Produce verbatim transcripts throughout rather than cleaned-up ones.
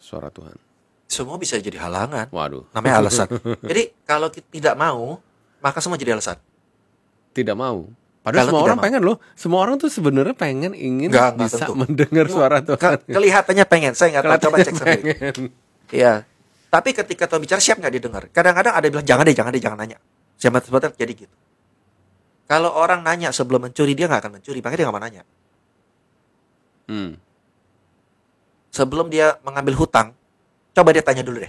suara Tuhan? Semua bisa jadi halangan. Waduh. Namanya alasan. Jadi kalau kita tidak mau, maka semua jadi alasan. Tidak mau. Padahal Kalau semua tidak orang mau. pengen loh. Semua orang tuh sebenarnya pengen ingin Nggak, nggak bisa tentu. mendengar suara Ke- Tuhan. kelihatannya pengen, saya nggak tahu, coba Kelihatannya cek sendiri. pengen. Iya. Tapi ketika Tuhan bicara, siap nggak didengar? Kadang-kadang ada yang bilang, jangan deh, jangan deh, jangan nanya. Siapa sebentar jadi gitu. Kalau orang nanya sebelum mencuri, dia nggak akan mencuri, makanya dia nggak mau nanya. Hmm. Sebelum dia mengambil hutang, coba dia tanya dulu deh.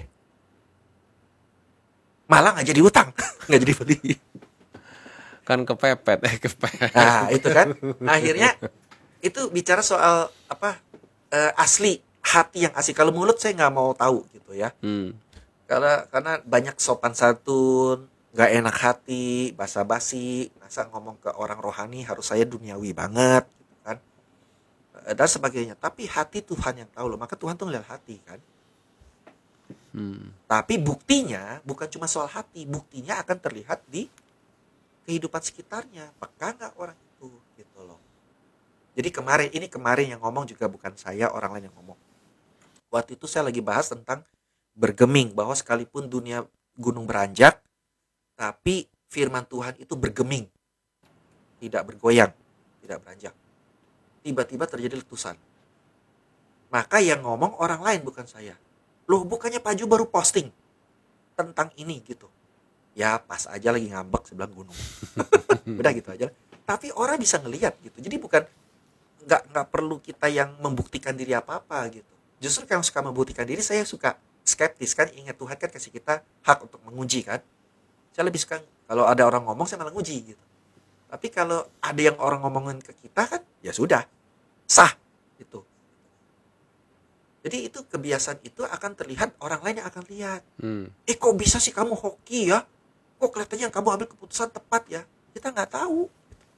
Malah nggak jadi hutang, nggak jadi beli. Kan kepepet, eh kepepet. Nah itu kan, akhirnya itu bicara soal apa eh, asli hati yang asli. Kalau mulut saya nggak mau tahu gitu ya. Hmm. Karena karena banyak sopan santun, nggak enak hati, basa-basi, masa ngomong ke orang rohani harus saya duniawi banget, gitu kan, Eh, dan sebagainya. Tapi hati Tuhan yang tahu loh, maka Tuhan tuh ngeliat hati kan. Hmm. Tapi buktinya bukan cuma soal hati, buktinya akan terlihat di kehidupan sekitarnya. Peka nggak orang itu, gitu loh. Jadi kemarin ini kemarin yang ngomong juga bukan saya, orang lain yang ngomong. Waktu itu saya lagi bahas tentang bergeming, bahwa sekalipun dunia gunung beranjak, tapi firman Tuhan itu bergeming, tidak bergoyang, tidak beranjak. Tiba-tiba terjadi letusan. Maka yang ngomong orang lain bukan saya. Loh, bukannya Pak Ju baru posting tentang ini gitu. Ya pas aja lagi ngambek sebelah gunung. Udah gitu aja. Tapi orang bisa ngelihat gitu. Jadi bukan nggak nggak perlu kita yang membuktikan diri apa-apa gitu. Justru yang suka membuktikan diri, saya suka skeptis kan. Ingat Tuhan kan kasih kita hak untuk menguji kan. Saya lebih suka kalau ada orang ngomong saya malah nguji gitu. Tapi kalau ada yang orang ngomongin ke kita kan, ya sudah, sah gitu. Jadi itu kebiasaan itu akan terlihat, orang lain yang akan lihat. Hmm. Eh kok bisa sih kamu hoki ya? Kok kelihatannya yang kamu ambil keputusan tepat ya? Kita nggak tahu.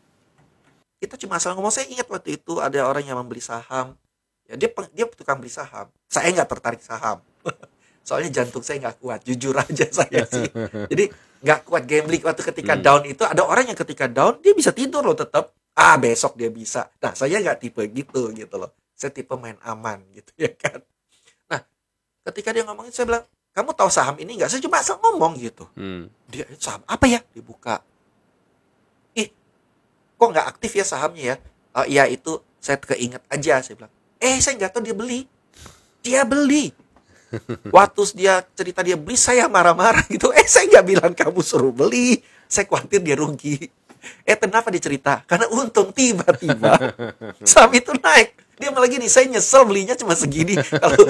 Kita cuma asal ngomong. Saya ingat waktu itu ada orang yang membeli saham. Ya dia dia tukang beli saham. Saya nggak tertarik saham. Soalnya jantung saya nggak kuat. Jujur aja saya sih. Jadi nggak kuat gambling waktu ketika Hmm. down itu. Ada orang yang ketika down dia bisa tidur loh tetap. Ah besok dia bisa. Nah saya nggak tipe gitu gitu loh. Saya tipe main aman gitu ya kan. Nah ketika dia ngomongin saya bilang, kamu tahu saham ini nggak? Saya cuma asal ngomong gitu. Hmm. Dia, saham apa ya? Dibuka. Ih, kok nggak aktif ya sahamnya ya? Oh iya itu saya keinget aja. Saya bilang, eh saya nggak tahu dia beli. Dia beli. Waktu dia cerita dia beli, saya marah-marah gitu. Eh saya nggak bilang kamu suruh beli. Saya khawatir dia rugi. Eh kenapa dia cerita? Karena untung tiba-tiba saham itu naik. Dia malah gini, saya nyesel belinya cuma segini. Kalau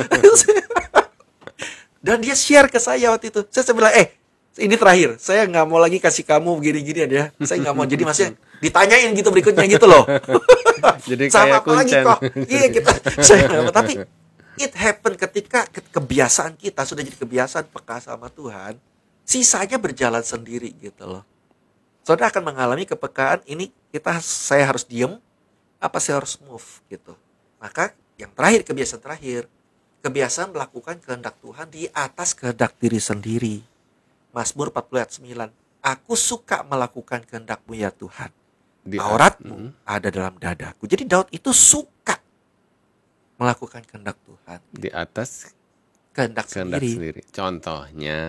dan dia share ke saya waktu itu. Saya, saya bilang, eh ini terakhir. Saya nggak mau lagi kasih kamu begini-gini ya. Saya nggak mau. Jadi maksudnya ditanyain gitu berikutnya gitu loh. Jadi Sama kayak apa lagi kuncen. kok? Iya kita. Saya nggak mau. Tapi it happen ketika ke- kebiasaan kita sudah jadi kebiasaan peka sama Tuhan. Sisanya berjalan sendiri gitu loh. Saudara akan mengalami kepekaan ini. Kita saya harus diem. Apa saya harus move gitu. Maka yang terakhir, kebiasaan terakhir, kebiasaan melakukan kehendak Tuhan di atas kehendak diri sendiri. Mazmur empat puluh ayat sembilan. Aku suka melakukan kehendak-Mu ya Tuhan. Di Taurat-Mu Hmm. ada dalam dadaku. Jadi Daud itu suka melakukan kehendak Tuhan. Di atas Kehendak kehendak sendiri. sendiri. Contohnya.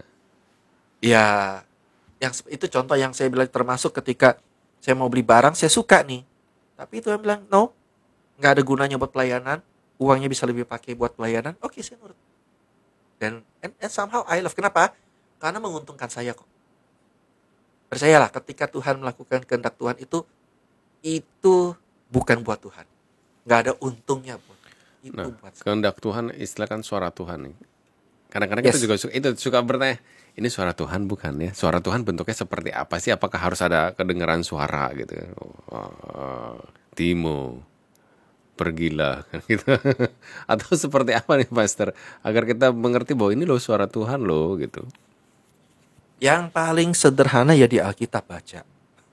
Ya, yang se- itu contoh yang saya bilang, termasuk ketika saya mau beli barang, saya suka nih. Tapi Tuhan bilang, no, nggak ada gunanya buat pelayanan. Uangnya bisa lebih pakai buat pelayanan. Oke, saya nurut. Dan and, and somehow I love. Kenapa? Karena menguntungkan saya kok. Percayalah, ketika Tuhan melakukan kehendak Tuhan itu, itu bukan buat Tuhan. Nggak ada untungnya buat. Itu Nah, buat saya. kehendak Tuhan istilah kan suara Tuhan nih. Kadang-kadang kita Yes. juga suka, itu suka bertanya, ini suara Tuhan bukan ya? Suara Tuhan bentuknya seperti apa sih? Apakah harus ada kedengaran suara gitu? Oh, Timo, pergilah kan gitu. Atau seperti apa nih Pastor? Agar kita mengerti bahwa ini loh suara Tuhan loh gitu. Yang paling sederhana ya di Alkitab baca.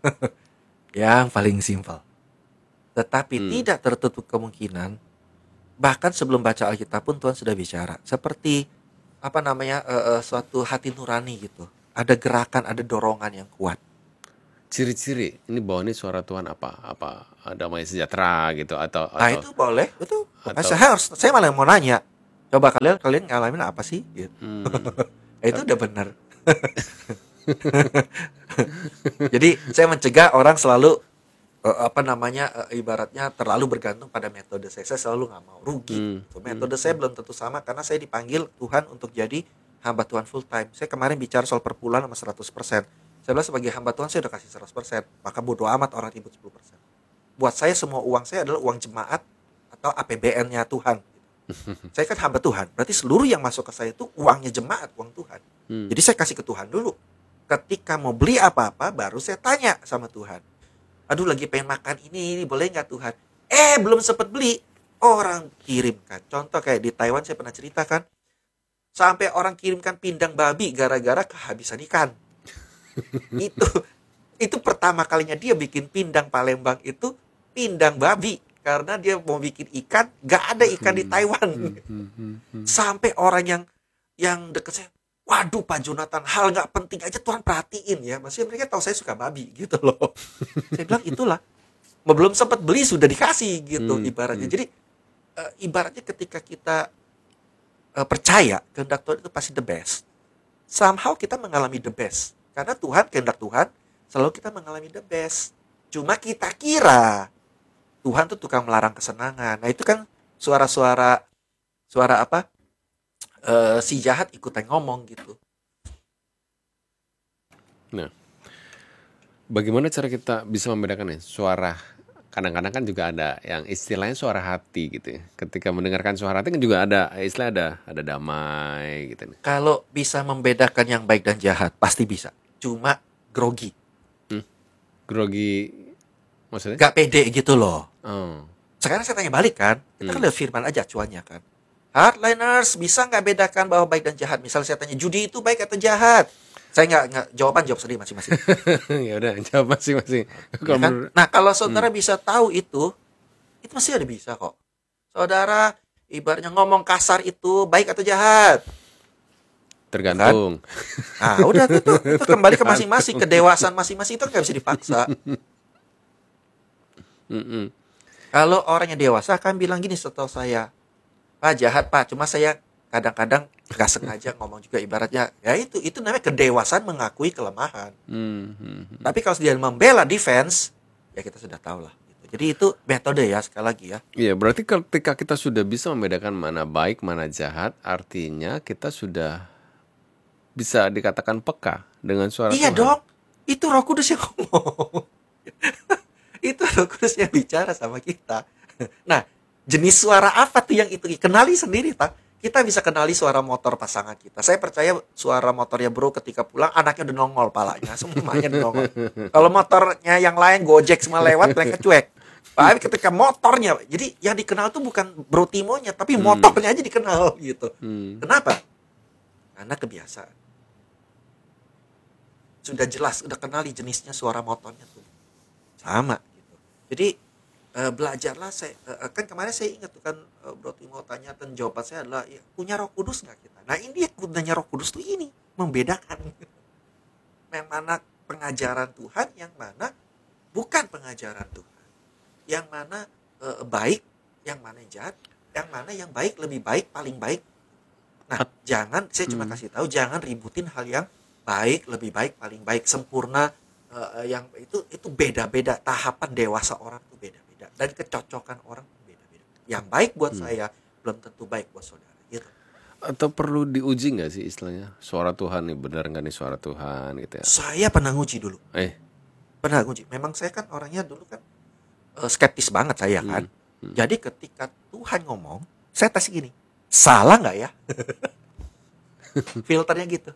Yang paling simpel. Tetapi Hmm. tidak tertutup kemungkinan, bahkan sebelum baca Alkitab pun Tuhan sudah bicara. Seperti apa namanya, eh, eh, suatu hati nurani gitu. Ada gerakan, ada dorongan yang kuat. Ciri-ciri ini bahwa ini suara Tuhan apa? Apa damai sejahtera gitu atau Nah atau itu boleh, itu. atau Saya harus, saya malah mau nanya. Coba kalian kalian ngalamin apa sih? Gitu. Hmm. Ya, itu udah benar. Jadi saya mencegah orang selalu eh, apa namanya eh, ibaratnya terlalu bergantung pada metode saya. Saya selalu nggak mau rugi. Hmm. Gitu. Metode saya belum tentu sama karena saya dipanggil Tuhan untuk jadi hamba Tuhan full time. Saya kemarin bicara soal perpuluhan sama seratus persen. Saya bilang sebagai hamba Tuhan saya udah kasih seratus persen. Maka bodo amat orang ribut sepuluh persen. Buat saya semua uang saya adalah uang jemaat atau A P B N-nya Tuhan. Saya kan hamba Tuhan, berarti seluruh yang masuk ke saya itu uangnya jemaat, uang Tuhan. Hmm. Jadi saya kasih ke Tuhan dulu. Ketika mau beli apa-apa, baru saya tanya sama Tuhan. Aduh, lagi pengen makan ini, ini boleh nggak Tuhan? Eh, belum sempat beli, orang kirimkan. Contoh kayak di Taiwan saya pernah ceritakan, sampai orang kirimkan pindang babi gara-gara kehabisan ikan. Itu, itu pertama kalinya dia bikin pindang Palembang itu pindang babi. Karena dia mau bikin ikan, gak ada ikan di Taiwan. Sampai orang yang yang deket saya, waduh Pak Jonathan, hal gak penting aja Tuhan perhatiin ya. Maksudnya mereka tahu saya suka babi gitu loh. Saya bilang itulah, belum sempat beli sudah dikasih gitu Hmm, ibaratnya. hmm. Jadi eh, ibaratnya ketika kita eh, percaya kehendak Tuhan itu pasti the best. Somehow kita mengalami the best. Karena Tuhan, kehendak Tuhan, selalu kita mengalami the best. Cuma kita kira Tuhan tuh tukang melarang kesenangan. Nah itu kan suara-suara suara apa? Eh, si jahat ikutan ngomong gitu. Nah, bagaimana cara kita bisa membedakan nih suara? Kadang-kadang kan juga ada yang istilahnya suara hati gitu ya. Ketika mendengarkan suara hati kan juga ada istilah ada ada damai gitu nih. Kalau bisa membedakan yang baik dan jahat, pasti bisa. Cuma grogi, Grogi maksudnya? gak pede gitu loh. Oh. Sekarang saya tanya balik kan, kita kan Hmm. lihat firman aja acuannya kan. Hardliners bisa nggak bedakan bahwa baik dan jahat? Misal saya tanya judi itu baik atau jahat? Saya nggak nggak jawaban jawab sendiri masing-masing. Ya udah jawab masing-masing. Ya Kalau kan? menurut- Nah kalau saudara bisa tahu itu, itu masih ada bisa kok. Saudara ibaratnya ngomong kasar itu baik atau jahat? tergantung. Nah udah itu, itu, itu kembali ke masing-masing, kedewasaan masing-masing itu nggak bisa dipaksa. Mm-mm. Kalau orang yang dewasa akan bilang gini setahu saya, Pak jahat Pak, cuma saya kadang-kadang nggak sengaja ngomong juga ibaratnya, ya itu itu namanya kedewasaan mengakui kelemahan. Hmm, hmm, hmm. Tapi kalau dia membela defense, ya kita sudah tahu lah. Gitu. Jadi itu metode ya sekali lagi ya. Iya, berarti ketika kita sudah bisa membedakan mana baik, mana jahat, artinya kita sudah bisa dikatakan peka dengan suara Iya Tuhan. dong, itu Roh Kudus yang ngomong. Itu Roh Kudus yang bicara sama kita. Nah, jenis suara apa tuh yang itu? Kenali sendiri, tak? Kita bisa kenali suara motor pasangan kita. Saya percaya suara motornya bro ketika pulang, anaknya udah nongol palanya, semuanya udah nongol. Kalau motornya yang lain Gojek semua lewat, mereka cuek. Tapi ketika motornya, jadi yang dikenal tuh bukan bro Timonya, tapi motornya aja dikenal gitu. Hmm. Kenapa? Karena kebiasaan. Sudah jelas, udah kenali jenisnya suara motornya tuh. Sama gitu. Jadi eh, belajarlah saya eh, kan kemarin saya ingat tuh kan eh, Bro Timo tanya dan jawaban saya adalah ya, punya Roh Kudus nggak kita? Nah ini dia gunanya Roh Kudus tuh ini membedakan yang mana pengajaran Tuhan, yang mana bukan pengajaran Tuhan, yang mana eh, baik, yang mana yang jahat, yang mana yang baik lebih baik, paling baik. Nah jangan, saya cuma Hmm. kasih tahu jangan ributin hal yang baik, lebih baik, paling baik, sempurna. Eh, yang itu itu beda-beda, tahapan dewasa orang itu beda-beda dan kecocokan orang itu beda-beda. Yang baik buat saya belum tentu baik buat saudara gitu. Atau perlu diuji nggak sih istilahnya suara Tuhan nih, benar nggak nih suara Tuhan gitu ya? Saya pernah nguji dulu, Eh, pernah nguji. Memang saya kan orangnya dulu kan eh, skeptis banget saya kan. Hmm. Jadi ketika Tuhan ngomong, saya tes gini, salah nggak ya? Filternya gitu.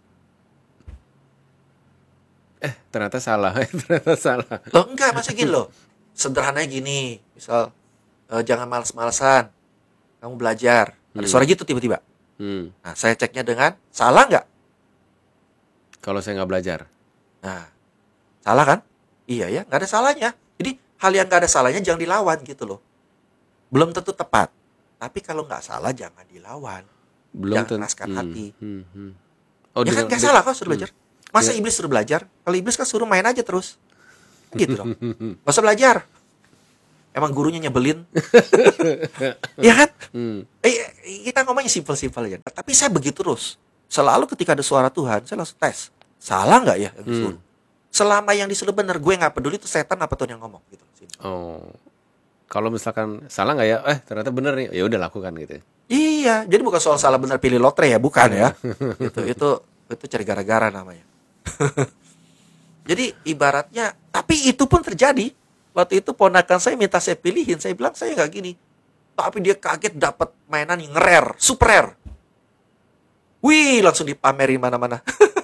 eh ternyata salah, ternyata salah. Loh enggak, masa gini loh. Sederhananya gini, misal eh, jangan malas-malasan, kamu belajar. Ada Hmm. suara gitu tiba-tiba. Hmm. Nah, saya ceknya dengan salah nggak? Kalau saya nggak belajar, Nah, salah kan? Iya ya, nggak ada salahnya. Jadi hal yang nggak ada salahnya jangan dilawan gitu loh. Belum tentu tepat. Tapi kalau nggak salah jangan dilawan. belum Jangan tentu. keraskan hati. Hmm, hmm. Oh, Ya kan dengan- nggak de- salah kok suruh belajar. Masa Ya. iblis suruh belajar? Kalau iblis kan suruh main aja terus. Gitu dong. Nggak usah belajar. Emang gurunya nyebelin? Iya kan? Hmm. Eh, kita ngomongnya simpel-simpel aja. Tapi saya begitu terus. Selalu ketika ada suara Tuhan, saya langsung tes. Salah nggak ya yang disuruh? Hmm. Selama yang disuruh benar, gue nggak peduli itu setan apa Tuhan yang ngomong gitu. Oh. Kalau misalkan salah nggak ya? Eh ternyata bener nih. Ya udah lakukan gitu. Iya, jadi bukan soal salah benar pilih lotre ya, bukan ya. Itu itu itu cari gara-gara namanya. Jadi ibaratnya, tapi itu pun terjadi. Waktu itu ponakan saya minta saya pilihin, saya bilang saya nggak gini. Tapi dia kaget dapat mainan yang rare, super rare. Wih, langsung dipamerin mana-mana.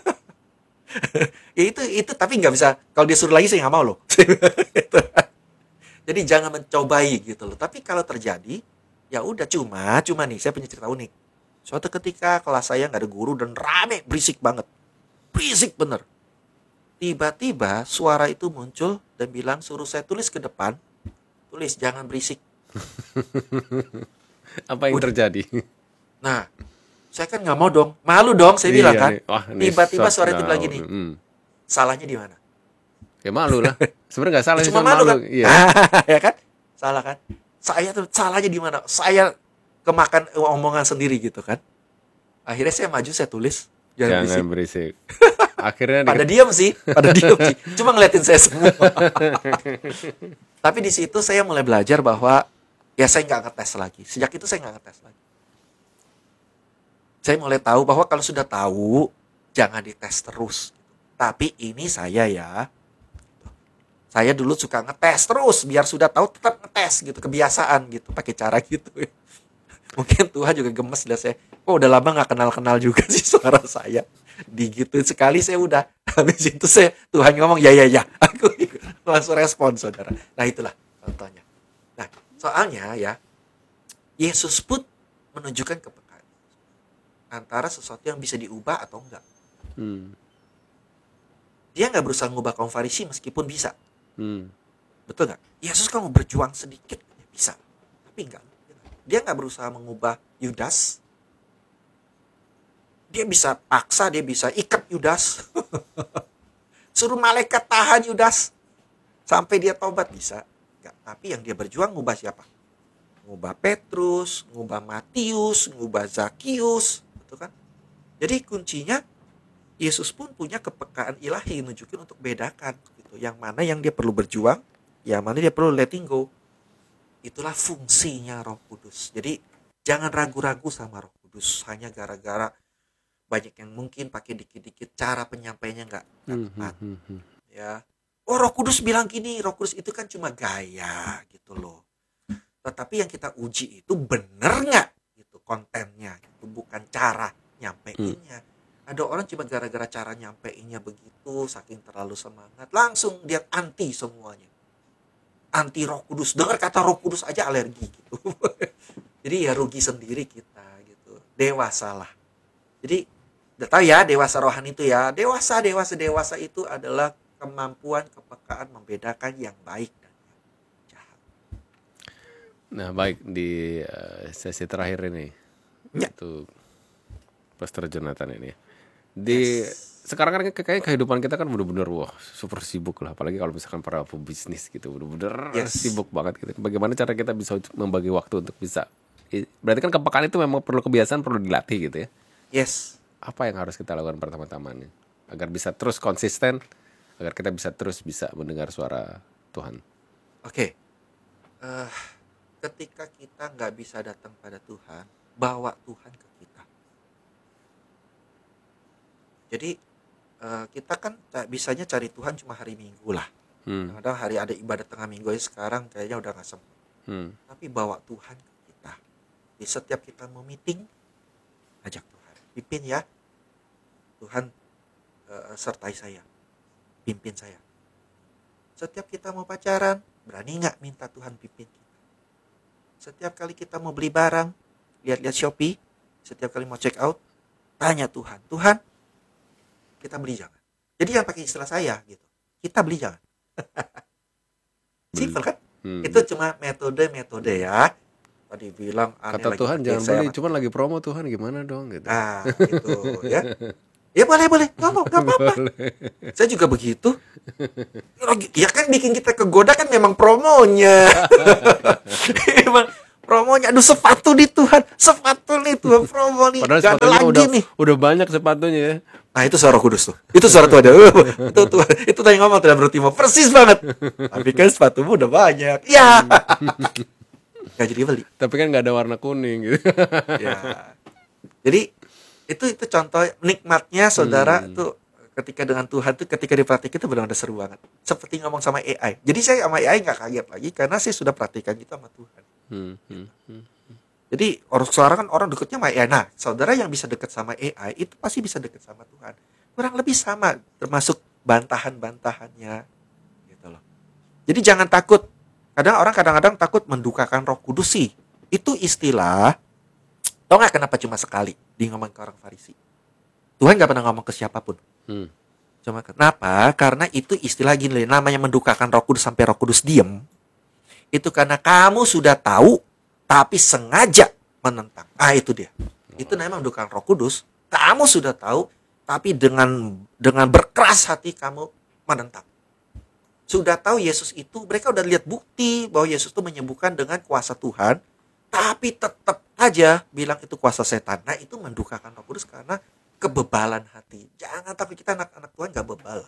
Ya itu itu tapi nggak bisa. Kalau dia suruh lagi saya nggak mau loh. Gitu. Jadi jangan mencobai gitu loh. Tapi kalau terjadi, ya udah cuma cuma nih saya punya cerita unik. Suatu ketika kelas saya nggak ada guru dan rame, berisik banget, berisik bener. Tiba-tiba suara itu muncul dan bilang suruh saya tulis ke depan, tulis jangan berisik. Apa yang Udah. terjadi? Nah, saya kan nggak mau dong, malu dong saya bilang Iya kan. nih. Wah, ini Tiba-tiba suara itu shutdown. bilang gini, Hmm. salahnya di mana? Ya malu lah. Sebenarnya nggak salah sih, Cuma cuma malu kan? Iya. Ya kan? Salah kan? Saya tuh salahnya di mana? Saya kemakan omongan sendiri gitu kan. Akhirnya saya maju, saya tulis jangan Jangan berisik. berisik. Akhirnya Pada di- diam sih, pada diam sih. Cuma ngeliatin saya semua. Tapi di situ saya mulai belajar bahwa ya saya nggak ngetes lagi. Sejak itu saya nggak ngetes lagi. Saya mulai tahu bahwa kalau sudah tahu jangan dites terus. Tapi ini saya ya. Saya dulu suka ngetes terus biar sudah tahu tetap ngetes gitu, kebiasaan gitu, pakai cara gitu. Mungkin Tuhan juga gemes lihat saya. Kok udah lama nggak kenal-kenal juga sih suara saya. Digituin sekali saya udah. Habis itu saya Tuhan ngomong ya ya ya. Aku langsung respon saudara. Nah itulah contohnya. Nah soalnya ya Yesus pun menunjukkan kepekaan antara sesuatu yang bisa diubah atau enggak. Hmm. Dia nggak berusaha mengubah kaum Farisi meskipun bisa. Hmm. Betul nggak? Yesus kan mau berjuang sedikit ya bisa, tapi enggak. Dia nggak berusaha mengubah Yudas. Dia bisa paksa, dia bisa ikat Yudas. Suruh malaikat tahan Yudas sampai dia tobat bisa. Enggak. Tapi yang dia berjuang ngubah siapa? Ngubah Petrus, ngubah Matius, ngubah Zakius, betul kan? Jadi kuncinya Yesus pun punya kepekaan ilahi nunjukin untuk bedakan gitu. Yang mana yang dia perlu berjuang, yang mana dia perlu letting go. Itulah fungsinya Roh Kudus. Jadi jangan ragu-ragu sama Roh Kudus hanya gara-gara banyak yang mungkin pakai dikit-dikit cara penyampaiannya nggak nggak Hmm, tepat. hmm, hmm, hmm. Ya, oh Roh Kudus bilang gini, Roh Kudus itu kan cuma gaya gitu loh. Tetapi yang kita uji itu bener nggak gitu kontennya, itu bukan cara nyampeinnya. Ada orang cuma gara-gara cara nyampeinnya begitu, saking terlalu semangat, langsung dia anti semuanya. Anti Roh Kudus. Dengar kata Roh Kudus aja alergi gitu. Jadi ya rugi sendiri kita gitu. Dewasalah. Jadi udah tahu ya dewasa rohani itu ya. Dewasa, dewasa, dewasa itu adalah kemampuan, kepekaan membedakan yang baik dan yang jahat. Nah baik di eh, sesi terakhir ini Ya. untuk Pastor Jonathan ini. Di Yes. sekarang kan kayaknya kehidupan kita kan bener-bener wah super sibuk lah, apalagi kalau misalkan para pebisnis gitu bener-bener Yes. sibuk banget gitu. Bagaimana cara kita bisa membagi waktu untuk bisa? Berarti kan kepekaan itu memang perlu kebiasaan, perlu dilatih gitu ya. Yes. Apa yang harus kita lakukan pertama-tama nih agar bisa terus konsisten, agar kita bisa terus bisa mendengar suara Tuhan? Oke. Eh, ketika kita nggak bisa datang pada Tuhan, bawa Tuhan ke kita. Jadi eh, kita kan ca- bisanya cari Tuhan cuma hari Minggu lah. Hmm. Kadang hari ada ibadah tengah minggu aja sekarang kayaknya udah nggak sempat. Hmm. Tapi bawa Tuhan ke kita. Di setiap kita mau meeting, ajak Tuhan. Pimpin ya. Tuhan eh, sertai saya. Pimpin saya. Setiap kita mau pacaran, berani nggak minta Tuhan pimpin kita? Setiap kali kita mau beli barang, lihat-lihat Shopee, setiap kali mau check out, tanya Tuhan. Tuhan, kita beli jangan. Jadi jangan pakai istilah saya gitu. Kita beli jangan. Simple kan? Hmm. Itu cuma metode-metode ya. Tadi bilang aneh Kata lagi Tuhan pakai jangan saya beli, pakai. cuman lagi promo Tuhan gimana dong gitu. Nah, gitu ya. Ya boleh boleh ngomong, nggak apa-apa. Saya juga begitu. Ya kan bikin kita kegoda kan memang promonya. Emang promonya. Aduh sepatu nih Tuhan, sepatu nih Tuhan, promo nih, Padahal gak ada sepatunya lagi udah nih. udah banyak sepatunya ya. Nah itu suara kudus tuh. Itu suara Tuhan. Uh, itu Tuhan. Itu tadi ngomong tidak berarti mau persis banget. Tapi kan sepatumu udah banyak. Ya. Gak jadi beli. Tapi kan nggak ada warna kuning gitu. Ya. Jadi itu itu contoh nikmatnya saudara Hmm. tuh ketika dengan Tuhan tuh ketika dipraktik itu benar-benar seru banget. Seperti ngomong sama A I. Jadi saya sama A I nggak kaget lagi karena saya sudah praktikan itu sama Tuhan. Hmm. Hmm. Hmm. Jadi orang sekarang kan orang deketnya sama A I. Nah, saudara yang bisa deket sama A I itu pasti bisa deket sama Tuhan. Kurang lebih sama, termasuk bantahan-bantahannya, gitu loh. Jadi jangan takut. Kadang orang kadang-kadang takut mendukakan Roh Kudus sih. Itu istilah. Tau nggak kenapa cuma sekali di ngomong ke orang Farisi? Tuhan nggak pernah ngomong ke siapapun. Hmm. Cuma kenapa? Karena itu istilah gini, namanya mendukakan Roh Kudus sampai Roh Kudus diem. Itu karena kamu sudah tahu tapi sengaja menentang. Ah itu dia. Itu namanya mendukakan Roh Kudus. Kamu sudah tahu tapi dengan dengan berkeras hati kamu menentang. Sudah tahu Yesus itu, mereka udah lihat bukti bahwa Yesus itu menyembuhkan dengan kuasa Tuhan, tapi tetap aja bilang itu kuasa setan. Nah itu mendukakan Roh Kudus karena kebebalan hati. Jangan takut, kita anak-anak Tuhan gak bebal.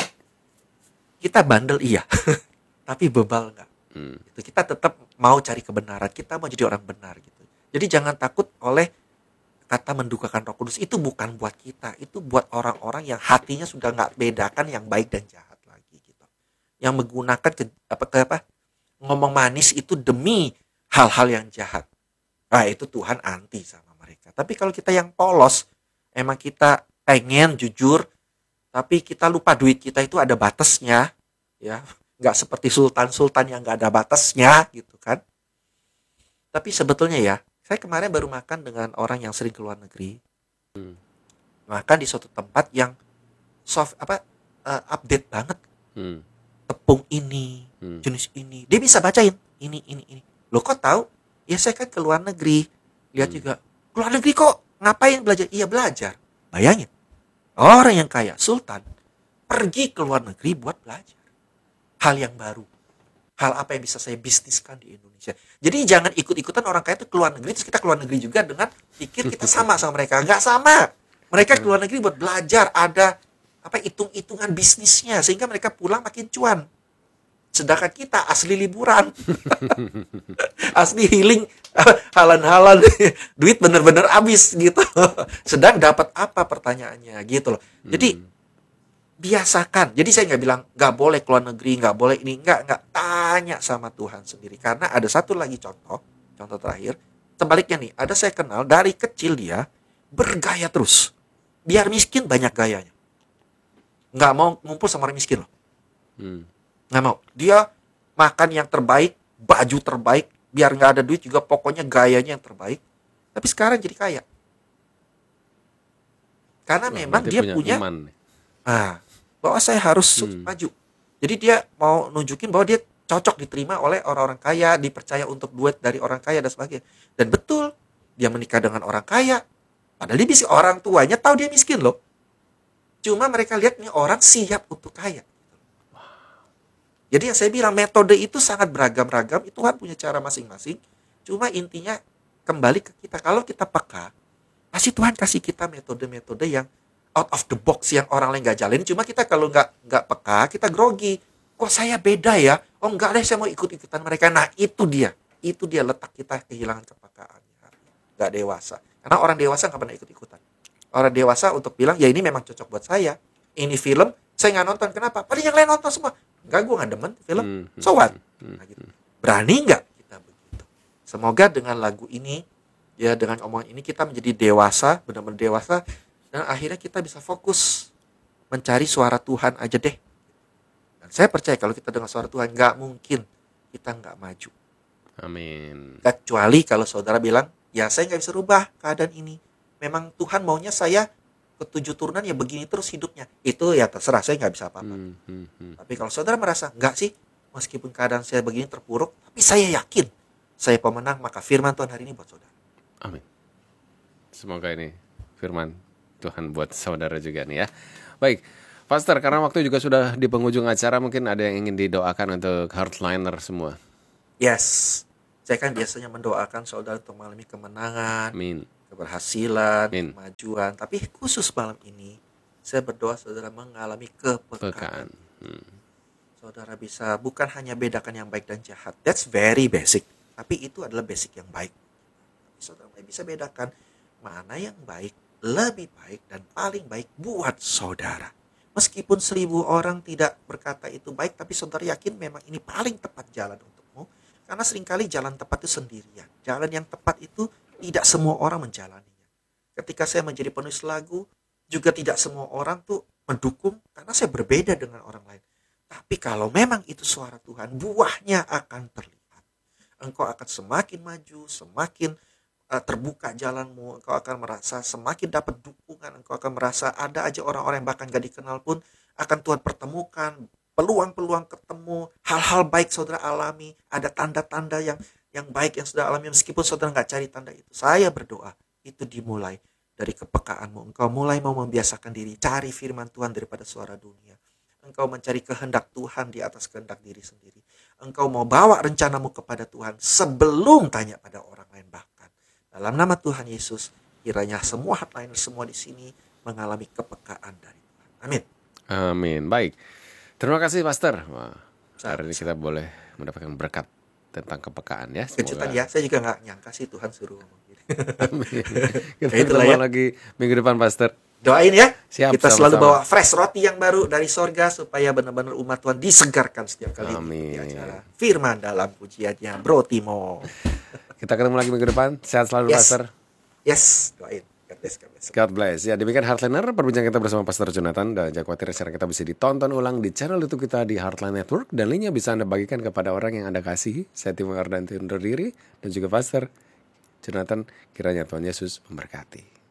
Kita bandel iya, tapi bebal enggak. Hmm. Itu kita tetap mau cari kebenaran, kita mau jadi orang benar gitu. Jadi jangan takut oleh kata mendukakan Roh Kudus. Itu bukan buat kita, itu buat orang-orang yang hatinya sudah nggak bedakan yang baik dan jahat lagi gitu. Yang menggunakan ke, apa, ke, apa ngomong manis itu demi hal-hal yang jahat. Nah itu Tuhan anti sama mereka. Tapi kalau kita yang polos, emang kita pengen jujur, tapi kita lupa duit kita itu ada batasnya, ya. Nggak seperti sultan-sultan yang nggak ada batasnya gitu kan. Tapi sebetulnya ya, saya kemarin baru makan dengan orang yang sering ke luar negeri. Hmm. Makan di suatu tempat yang soft apa uh, update banget. Hmm. Tepung ini, Hmm. jenis ini. Dia bisa bacain ini ini ini. Loh kok tahu? Ya saya kan ke luar negeri. Lihat Hmm. juga. Ke luar negeri kok ngapain belajar? Iya belajar. Bayangin. Orang yang kaya, sultan, pergi ke luar negeri buat belajar hal yang baru. Hal apa yang bisa saya bisniskan di Indonesia. Jadi jangan ikut-ikutan orang kaya itu ke luar negeri, terus kita ke luar negeri juga dengan pikir kita sama sama mereka. Enggak sama. Mereka ke luar negeri buat belajar, ada apa hitung-hitungan bisnisnya sehingga mereka pulang makin cuan. Sedangkan kita asli liburan. Asli healing, halan-halan, duit bener-bener habis gitu. Sedang dapat apa pertanyaannya gitu loh. Jadi Hmm. biasakan. Jadi saya nggak bilang nggak boleh keluar negeri, nggak boleh ini, nggak nggak tanya sama Tuhan sendiri. Karena ada satu lagi contoh, contoh terakhir. Sebaliknya nih, ada saya kenal dari kecil dia bergaya terus. Biar miskin banyak gayanya. Nggak mau ngumpul sama orang miskin loh. Hmm. Nggak mau. Dia makan yang terbaik, baju terbaik, biar nggak ada duit juga pokoknya gayanya yang terbaik. Tapi sekarang jadi kaya. Karena Wah, memang berarti dia punya punya, iman nih. nah, bahwa saya harus Hmm. maju. Jadi dia mau nunjukin bahwa dia cocok diterima oleh orang-orang kaya, dipercaya untuk duet dari orang kaya dan sebagainya. Dan betul, dia menikah dengan orang kaya. Padahal dia miskin, orang tuanya tahu dia miskin loh. Cuma mereka lihat nih orang siap untuk kaya. Jadi yang saya bilang metode itu sangat beragam-ragam, itu Tuhan punya cara masing-masing. Cuma intinya kembali ke kita. Kalau kita peka, pasti Tuhan kasih kita metode-metode yang out of the box yang orang lain nggak jalanin. Cuma kita kalau nggak nggak peka, kita grogi. Kok saya beda ya? Oh enggak deh, saya mau ikut-ikutan mereka. Nah itu dia, itu dia letak kita kehilangan kepekaannya, nggak dewasa. Karena orang dewasa nggak pernah ikut-ikutan. Orang dewasa untuk bilang ya ini memang cocok buat saya. Ini film saya nggak nonton, kenapa? Padahal yang lain nonton semua. Enggak, gue nggak demen film. Hmm. So what? Hmm. Nah, gitu. Berani nggak kita begitu? Semoga dengan lagu ini, ya dengan omongan ini kita menjadi dewasa, benar-benar dewasa, dan akhirnya kita bisa fokus mencari suara Tuhan aja deh. Dan saya percaya kalau kita dengar suara Tuhan, nggak mungkin kita nggak maju. Amin. Kecuali kalau saudara bilang, ya saya nggak bisa rubah keadaan ini. Memang Tuhan maunya saya ketujuh turunan ya begini terus hidupnya. Itu ya terserah, saya nggak bisa apa-apa. Hmm. Hmm. Hmm. Tapi kalau saudara merasa, enggak sih, meskipun keadaan saya begini terpuruk, tapi saya yakin saya pemenang, maka firman Tuhan hari ini buat saudara. Amin. Semoga ini firman Tuhan buat saudara juga nih ya. Baik, Pastor, karena waktu juga sudah di penghujung acara, mungkin ada yang ingin didoakan untuk Heartliner semua. Yes, saya kan biasanya mendoakan saudara untuk mengalami kemenangan, Amin. keberhasilan, Amin. kemajuan. Tapi khusus malam ini, saya berdoa saudara mengalami kepekaan. Pekaan. Hmm. Saudara bisa bukan hanya bedakan yang baik dan jahat. That's very basic. Tapi itu adalah basic yang baik. Tapi saudara bisa bedakan mana yang baik, lebih baik, dan paling baik buat saudara. Meskipun seribu orang tidak berkata itu baik, tapi saudara yakin memang ini paling tepat jalan untukmu. Karena seringkali jalan tepat itu sendirian. Jalan yang tepat itu tidak semua orang menjalaninya. Ketika saya menjadi penulis lagu, juga tidak semua orang tuh mendukung karena saya berbeda dengan orang lain. Tapi kalau memang itu suara Tuhan, buahnya akan terlihat. Engkau akan semakin maju, semakin uh, terbuka jalanmu. Engkau akan merasa semakin dapat dukungan. Engkau akan merasa ada aja orang-orang yang bahkan gak dikenal pun akan Tuhan pertemukan. Peluang-peluang ketemu, hal-hal baik saudara alami, ada tanda-tanda yang yang baik yang saudara alami meskipun saudara nggak cari tanda itu. Saya berdoa itu dimulai dari kepekaanmu. Engkau mulai mau membiasakan diri, cari firman Tuhan daripada suara dunia. Engkau mencari kehendak Tuhan di atas kehendak diri sendiri. Engkau mau bawa rencanamu kepada Tuhan sebelum tanya pada orang lain bahkan. Dalam nama Tuhan Yesus, kiranya semua Heartliner semua di sini mengalami kepekaan dari Tuhan. Amin. Amin. Baik. Terima kasih, Pastor. Wah, hari ini kita boleh mendapatkan berkat tentang kepekaan ya. Kejutan ya, saya juga nggak nyangka sih Tuhan suruh ngomong gitu. Amin. Kita Ya, itulah ketemu ya. lagi minggu depan, Pastor. Doain ya, Siap, kita selalu sama-sama. bawa fresh roti yang baru dari sorga supaya benar-benar umat Tuhan disegarkan setiap kali Amin. di acara firman dalam pujiannya Bro Timo. Kita ketemu lagi minggu depan. Sehat selalu, Yes. Pastor. Yes, doain. God bless, God bless. God bless. Ya, demikian Heartliner, perbincangan kita bersama Pastor Jonathan. Dan jangan khawatir, secara kita bisa ditonton ulang di channel YouTube kita di Heartline Network. Dan linknya bisa Anda bagikan kepada orang yang Anda kasihi. Saya Timo Ardanti undur diri. Dan juga Pastor Jonathan, kiranya Tuhan Yesus memberkati.